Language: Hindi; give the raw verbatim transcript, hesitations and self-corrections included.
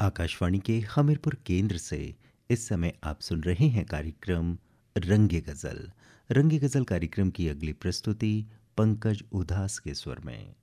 आकाशवाणी के हमीरपुर केंद्र से इस समय आप सुन रहे हैं कार्यक्रम रंगे गज़ल। रंगे गज़ल कार्यक्रम की अगली प्रस्तुति पंकज उधास के स्वर में।